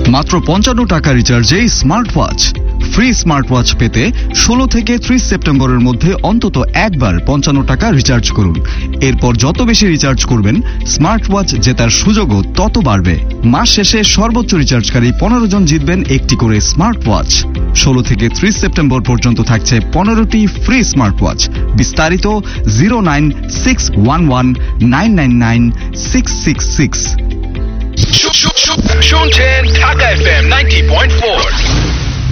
মাত্র 55 টাকা রিচার্জে smart watch. Free smart watch পেতে 16 থেকে 30 সেপ্টেম্বরের মধ্যে অন্তত একবার 55 টাকা রিচার্জ করুন। এরপর যত বেশি রিচার্জ করবেন স্মার্ট ওয়াচ জেতার সুযোগও তত বাড়বে। মাস শেষে সর্বোচ্চ রিচার্জকারী 15 জন জিতবেন একটি করে স্মার্ট ওয়াচ। 16 থেকে 30 সেপ্টেম্বর পর্যন্ত থাকছে 15টি ফ্রি স্মার্ট ওয়াচ। বিস্তারিত 09661999666। শুনছেন ঢাকা FM 90.4।